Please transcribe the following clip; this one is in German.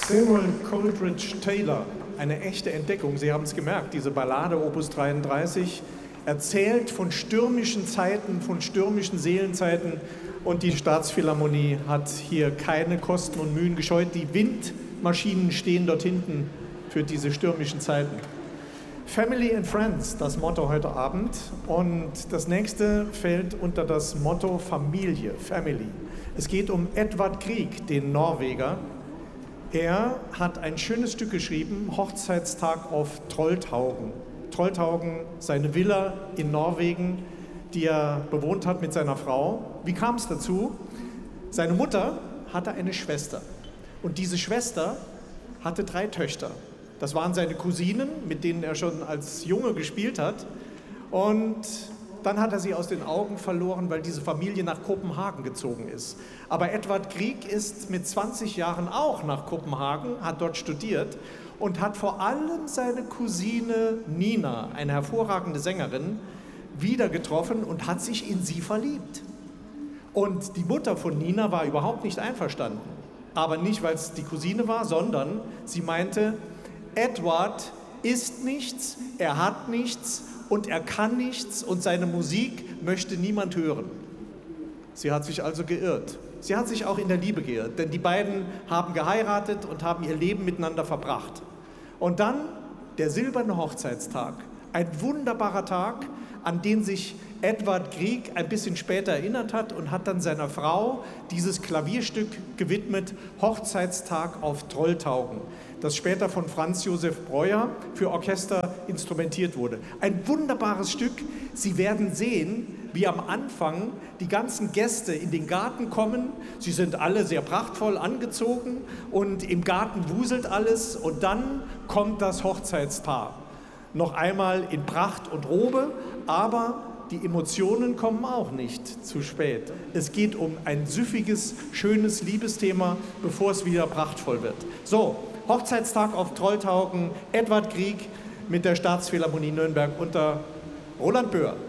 Samuel Coleridge Taylor, eine echte Entdeckung. Sie haben es gemerkt, diese Ballade Opus 33 erzählt von stürmischen Zeiten, von stürmischen Seelenzeiten, und die Staatsphilharmonie hat hier keine Kosten und Mühen gescheut. Die Windmaschinen stehen dort hinten für diese stürmischen Zeiten. Family and Friends, das Motto heute Abend, und das nächste fällt unter das Motto Familie, Family. Es geht um Edvard Grieg, den Norweger. Er hat ein schönes Stück geschrieben, Hochzeitstag auf Trolltaugen. Trolltaugen, seine Villa in Norwegen, die er bewohnt hat mit seiner Frau. Wie kam es dazu? Seine Mutter hatte eine Schwester, und diese Schwester hatte 3 Töchter. Das waren seine Cousinen, mit denen er schon als Junge gespielt hat, und dann hat er sie aus den Augen verloren, weil diese Familie nach Kopenhagen gezogen ist. Aber Edvard Grieg ist mit 20 Jahren auch nach Kopenhagen, hat dort studiert und hat vor allem seine Cousine Nina, eine hervorragende Sängerin, wieder getroffen und hat sich in sie verliebt. Und die Mutter von Nina war überhaupt nicht einverstanden. Aber nicht, weil es die Cousine war, sondern sie meinte, Edward ist nichts, er hat nichts und er kann nichts und seine Musik möchte niemand hören. Sie hat sich also geirrt. Sie hat sich auch in der Liebe geirrt, denn die beiden haben geheiratet und haben ihr Leben miteinander verbracht. Und dann der silberne Hochzeitstag, ein wunderbarer Tag, an den sich Edvard Grieg ein bisschen später erinnert hat und hat dann seiner Frau dieses Klavierstück gewidmet, Hochzeitstag auf Trolltaugen, das später von Franz Josef Breuer für Orchester instrumentiert wurde. Ein wunderbares Stück. Sie werden sehen, wie am Anfang die ganzen Gäste in den Garten kommen. Sie sind alle sehr prachtvoll angezogen und im Garten wuselt alles, und dann kommt das Hochzeitspaar. Noch einmal in Pracht und Robe, aber die Emotionen kommen auch nicht zu spät. Es geht um ein süffiges, schönes Liebesthema, bevor es wieder prachtvoll wird. So, Hochzeitstag auf Trolltaugen, Edvard Grieg mit der Staatsphilharmonie Nürnberg unter Roland Böhr.